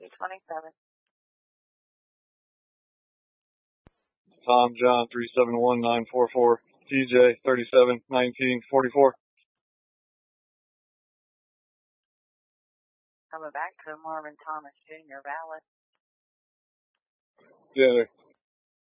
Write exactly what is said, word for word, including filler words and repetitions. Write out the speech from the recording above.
twenty-seven. Tom John three seven one nine four four, T J thirty-seven nineteen forty-four. Coming back to Marvin Thomas Junior valid. Yeah.